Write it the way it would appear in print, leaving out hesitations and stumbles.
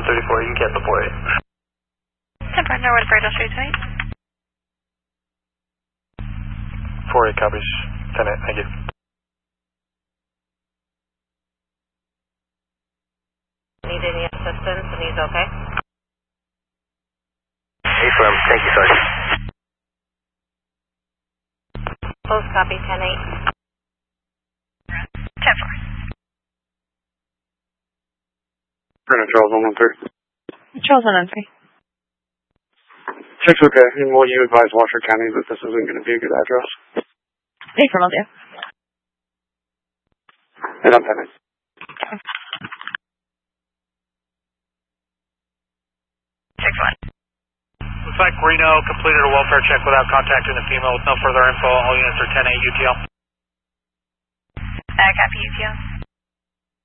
134, you can cancel 48. 10 partner, what Virgil Street tonight? 48 copies, 10-8, thank you. Need any assistance and he's okay? Affirm, thank you, Sergeant. Close copy, 10-8. 10-4. Charles 113. Charles 113. Check's okay, and will you advise Washoe County that this isn't going to be a good address? Affirm, I'll do. And I'm 10-8. Check 1. Looks like Reno completed a welfare check without contacting the female with no further info. All units are 10-8 UTL. Copy UTL.